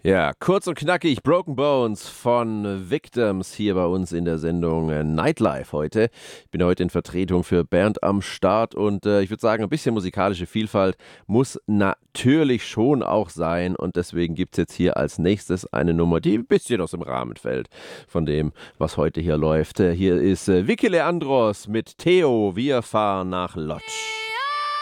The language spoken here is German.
Ja, kurz und knackig, Broken Bones von Victims hier bei uns in der Sendung Nightlife heute. Ich bin heute in Vertretung für Bernd am Start und ich würde sagen, ein bisschen musikalische Vielfalt muss natürlich schon auch sein und deswegen gibt es jetzt hier als nächstes eine Nummer, die ein bisschen aus dem Rahmen fällt von dem, was heute hier läuft. Hier ist Vicky Leandros mit Theo, wir fahren nach Lodz.